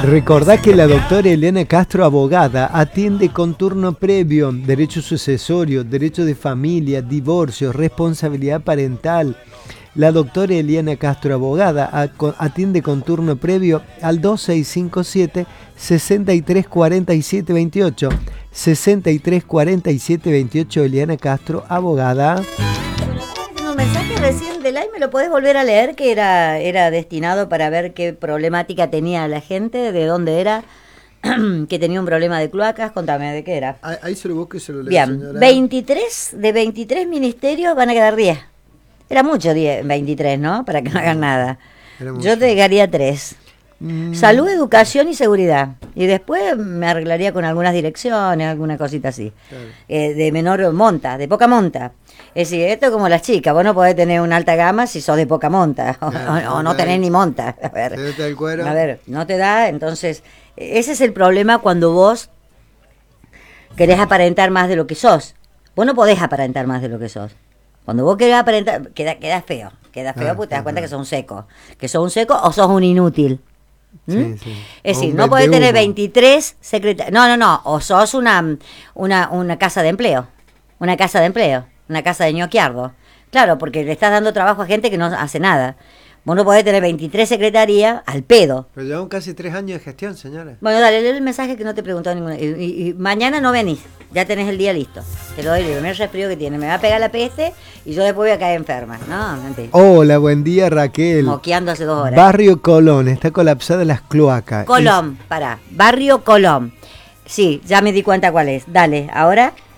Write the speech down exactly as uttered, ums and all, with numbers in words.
Recordá que la doctora Eliana Castro, abogada, atiende con turno previo, derecho sucesorio, derecho de familia, divorcio, responsabilidad parental. La doctora Eliana Castro, abogada, atiende con turno previo al dos seis cinco siete, seis tres cuatro siete dos ocho. seis tres cuatro siete dos ocho, Eliana Castro, abogada. Un mensaje recién del aire, ¿me lo podés volver a leer? Que era, era destinado para ver qué problemática tenía la gente, de dónde era, que tenía un problema de cloacas. Contame, ¿de qué era? Ahí se lo busco y se lo leo, bien, señora. veintitrés, de veintitrés ministerios van a quedar diez. Era mucho diez, veintitrés, ¿no? Para que no hagan nada. Yo te llegaría a tres. Mm. Salud, educación y seguridad. Y después me arreglaría con algunas direcciones, alguna cosita así. Claro. Eh, de menor monta, de poca monta. Es decir, esto es como las chicas, vos no podés tener una alta gama si sos de poca monta, o, claro, o, o no tenés ni monta. A ver, el cuero. A ver, no te da, entonces, ese es el problema cuando vos querés aparentar más de lo que sos. Vos no podés aparentar más de lo que sos. Cuando vos querés aparentar, queda, queda feo, queda feo ah, porque te das cuenta ah, que sos un seco, que sos un seco o sos un inútil. ¿Mm? Sí, sí. Es decir, no podés tener veintitrés secretarios, no, no, no, o sos una, una, una casa de empleo, una casa de empleo. Una casa de ñoquiardo. Claro, porque le estás dando trabajo a gente que no hace nada. Vos no podés tener veintitrés secretarías al pedo. Pero llevan casi tres años de gestión, señora. Bueno, dale, lee el mensaje que no te preguntó ninguna. Y, y, y mañana no venís, ya tenés el día listo. Te lo doy, el primer resfrío que tiene. Me va a pegar la peste y yo después voy a caer enferma. No, mentira. Hola, buen día, Raquel. Moqueando hace dos horas. Barrio Colón, está colapsada las cloacas. Colón, y... pará. Barrio Colón. Sí, ya me di cuenta cuál es. Dale, ahora...